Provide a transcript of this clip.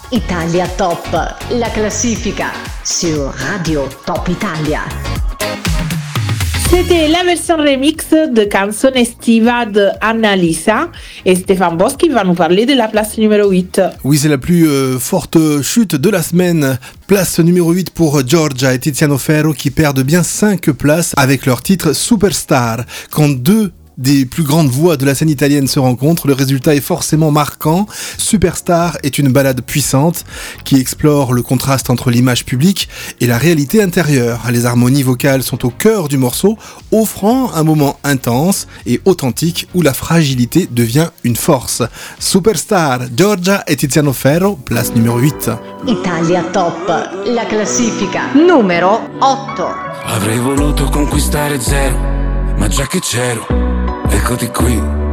Italia Top, la classifica sur Radio Top Italia. C'était la version remix de Canzone Estiva de Annalisa et Stéphane Boschi va nous parler de la place numéro 8. Oui, c'est la plus forte chute de la semaine. Place numéro 8 pour Giorgia et Tiziano Ferro qui perdent bien 5 places avec leur titre Superstar. Quand deux des plus grandes voix de la scène italienne se rencontrent, le résultat est forcément marquant. Superstar est une ballade puissante qui explore le contraste entre l'image publique et la réalité intérieure. Les harmonies vocales sont au cœur du morceau, offrant un moment intense et authentique où la fragilité devient une force. Superstar, Giorgia e Tiziano Ferro, place numéro 8. Italia Top, la classifica numero 8. Avrei voluto conquistare zero, ma già che c'ero, eccoti qui,